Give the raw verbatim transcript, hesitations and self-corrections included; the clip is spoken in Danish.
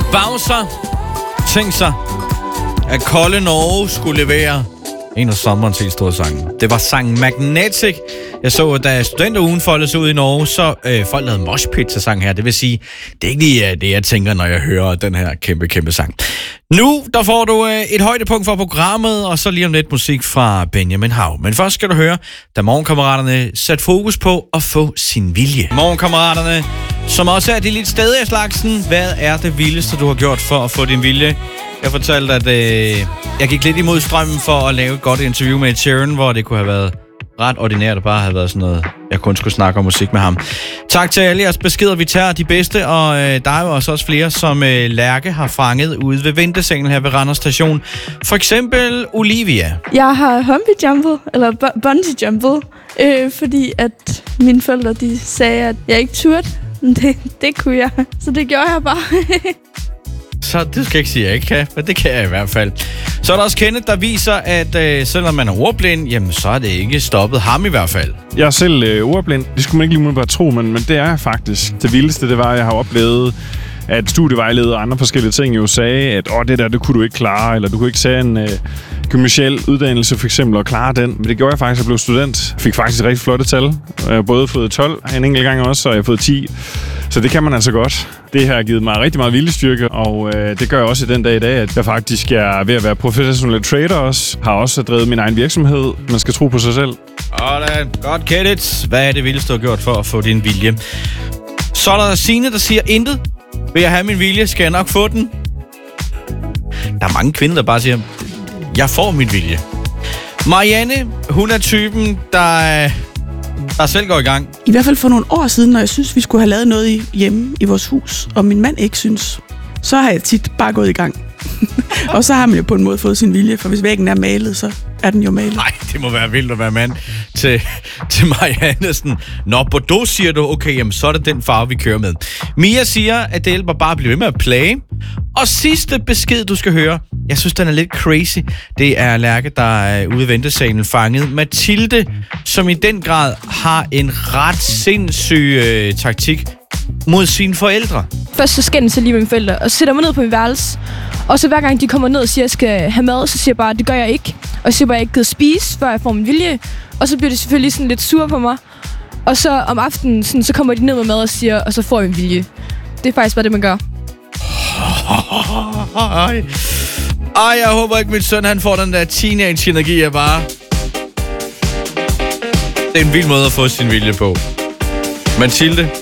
Bowser. Tænk sig, at kolde Norge skulle levere en af sommerens helt store sange. Det var sangen Magnetic. Jeg så, at da studenterugen foldede sig ud i Norge, så øh, folk lavede moshpit til sang her. Det vil sige, det er ikke lige det, jeg tænker, når jeg hører den her kæmpe, kæmpe sang. Nu, der får du øh, et højdepunkt for programmet, og så lige om lidt musik fra Benjamin Hav. Men først skal du høre, da Morgenkammeraterne satte fokus på at få sin vilje. Morgenkammeraterne, som også er de lidt stedige slagsen. Hvad er det vildeste, du har gjort for at få din vilje? Jeg fortalte, at øh, jeg gik lidt imod strømmen for at lave et godt interview med Sharon, hvor det kunne have været ret ordinært og bare have været sådan noget, jeg kun skulle snakke om musik med ham. Tak til alle jeres beskeder. Vi tager de bedste, og øh, der er jo også, også flere, som øh, Lærke har fanget ude ved ventesengen her ved Randers Station. For eksempel Olivia. Jeg har humpy-jumpet, eller bungee-jumpet, øh, fordi at mine forældre de sagde, at jeg ikke turde. Det, det kunne jeg, så det gjorde jeg bare. Så det skal jeg ikke sige, at jeg ikke kan, men det kan jeg i hvert fald. Så er der også Kenneth, der viser, at øh, selvom man er ordblind, jamen så er det ikke stoppet ham i hvert fald. Jeg er selv øh, ordblind. Det skulle man ikke lige må bare tro, men, men det er jeg faktisk. Det vildeste, det var, at jeg har oplevet, at studievejledere og andre forskellige ting jo sagde, at åh, det der, det kunne du ikke klare, eller du kunne ikke tage en øh, gymnasial uddannelse for eksempel og klare den. Men det gjorde jeg faktisk, at jeg blev student. Jeg fik faktisk rigtig flotte tal. Jeg har både fået tolv en enkelt gang også, og jeg har fået ti. Så det kan man altså godt. Det her har givet mig rigtig meget viljestyrke, og øh, det gør jeg også i den dag i dag, at jeg faktisk er ved at være professionel trader også. Har også drevet min egen virksomhed. Man skal tro på sig selv. Sådan. Godt, Kenneth. Hvad er det vildeste, du har gjort for at få din vilje? Så er der Signe, der siger, intet. Vil jeg have min vilje, skal jeg nok få den. Der er mange kvinder, der bare siger, jeg får min vilje. Marianne, hun er typen, der, der selv går i gang. I hvert fald for nogle år siden, når jeg synes, vi skulle have lavet noget hjemme i vores hus, og min mand ikke synes, så har jeg tit bare gået i gang. Og så har man jo på en måde fået sin vilje, for hvis væggen er malet, så er den jo malet. Nej, det må være vildt at være mand til, til Marianne. Sådan, nå, Bordeaux siger du, okay, jamen, så er det den farve, vi kører med. Mia siger, at det hjælper bare at blive ved med at plage. Og sidste besked, du skal høre, jeg synes, den er lidt crazy. Det er Lærke, der er ude i ventesalen fanget. Mathilde, som i den grad har en ret sindssyg øh, taktik mod sine forældre. Først så skændes jeg lige med mine forældre, og så sætter mig ned på min værelse. Og så hver gang de kommer ned og siger, at jeg skal have mad, så siger jeg bare, at det gør jeg ikke. Og jeg siger bare, at jeg ikke gider spise, før jeg får min vilje. Og så bliver de selvfølgelig sådan lidt sure på mig. Og så om aftenen, sådan, så kommer de ned med mad og siger, og så får jeg min vilje. Det er faktisk bare det, man gør. Ej, Ej jeg håber ikke, min søn han får den der teenage-energi, jeg bare... Det er en vild måde at få sin vilje på. Mathilde,